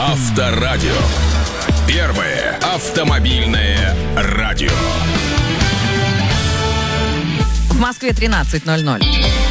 Авторадио. Первое автомобильное радио. В Москве 13:00.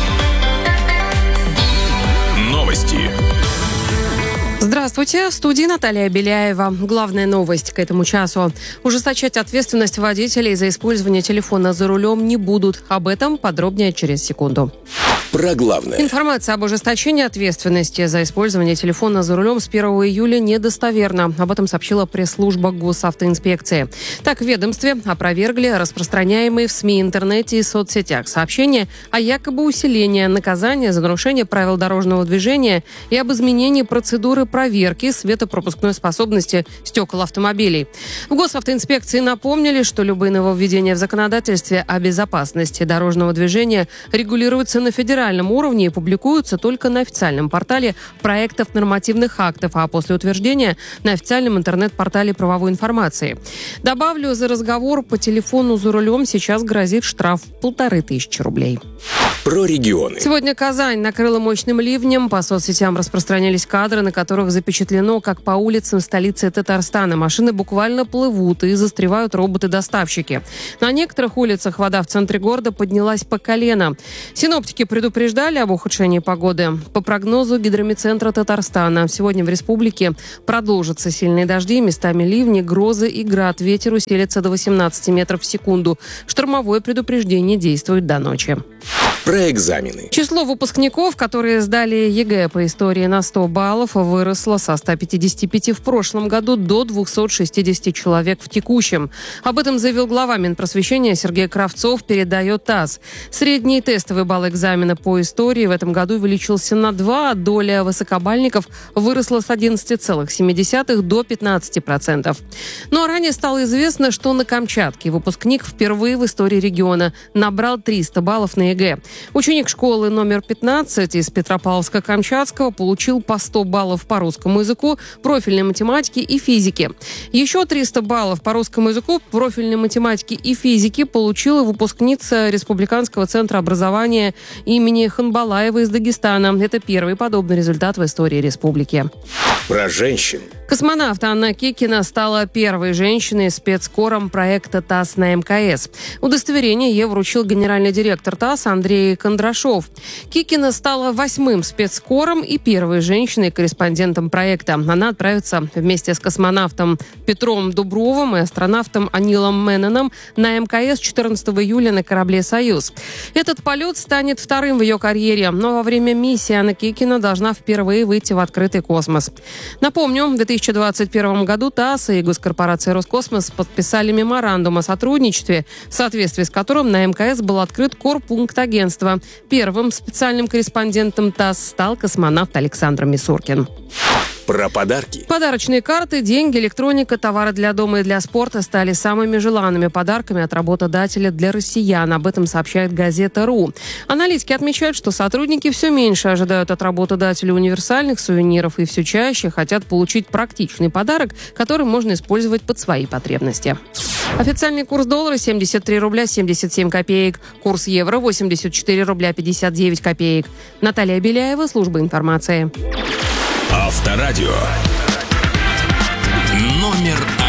Новости. Здравствуйте, в студии Наталья Беляева. Главная новость к этому часу. Ужесточать ответственность водителей за использование телефона за рулем не будут. Об этом подробнее через секунду. Про главное. Информация об ужесточении ответственности за использование телефона за рулем с 1 июля недостоверна. Об этом сообщила пресс-служба госавтоинспекции. Так, в ведомстве опровергли распространяемые в СМИ, интернете и соцсетях сообщения о якобы усилении наказания за нарушение правил дорожного движения и об изменении процедуры проверки светопропускной способности стекол автомобилей. В госавтоинспекции напомнили, что любые нововведения в законодательстве о безопасности дорожного движения регулируются на федеральном уровне и публикуются только на официальном портале проектов нормативных актов, а после утверждения на официальном интернет-портале правовой информации. Добавлю, за разговор по телефону за рулем сейчас грозит штраф 1500 рублей. Про регионы. Сегодня Казань накрыла мощным ливнем. По соцсетям распространялись кадры, на которых запечатлено, как по улицам столицы Татарстана машины буквально плывут и застревают роботы-доставщики. На некоторых улицах вода в центре города поднялась по колено. Синоптики предупреждали об ухудшении погоды. По прогнозу Гидромедцентра Татарстана, сегодня в республике продолжатся сильные дожди, местами ливни, грозы и град. Ветер усилится до 18 метров в секунду. Штормовое предупреждение действует до ночи. Про экзамены. Число выпускников, которые сдали ЕГЭ по истории на 100 баллов, выросло со 155 в прошлом году до 260 человек в текущем. Об этом заявил глава Минпросвещения Сергей Кравцов, передает ТАСС. Средний тестовый балл экзамена по истории в этом году увеличился на 2, а доля высокобальников выросла с 11,7 до 15%. Ну а ранее стало известно, что на Камчатке выпускник впервые в истории региона набрал 300 баллов на ЕГЭ. Ученик школы номер 15 из Петропавловска-Камчатского получил по 100 баллов по русскому языку, профильной математике и физике. Еще 300 баллов по русскому языку, профильной математике и физике получила выпускница Республиканского центра образования имени Ханбалаева из Дагестана. Это первый подобный результат в истории республики. Про женщин. Космонавт Анна Кикина стала первой женщиной спецкором проекта ТАСС на МКС. Удостоверение ей вручил генеральный директор ТАСС Андрей Кондрашов. Кикина стала 8-м спецкором и первой женщиной-корреспондентом проекта. Она отправится вместе с космонавтом Петром Дубровым и астронавтом Анилом Менноном на МКС 14 июля на корабле «Союз». Этот полет станет вторым в ее карьере, но во время миссии Анна Кикина должна впервые выйти в открытый космос. Напомню, в 2021 году ТАСС и госкорпорация «Роскосмос» подписали меморандум о сотрудничестве, в соответствии с которым на МКС был открыт корпункт агентства. Первым специальным корреспондентом ТАСС стал космонавт Александр Мисуркин. Про подарки. Подарочные карты, деньги, электроника, товары для дома и для спорта стали самыми желанными подарками от работодателя для россиян. Об этом сообщает газета.ру. Аналитики отмечают, что сотрудники все меньше ожидают от работодателя универсальных сувениров и все чаще хотят получить практичный подарок, который можно использовать под свои потребности. Официальный курс доллара 73 рубля 77 копеек. Курс евро 84 рубля 59 копеек. Наталья Беляева, служба информации. Авторадио. Номер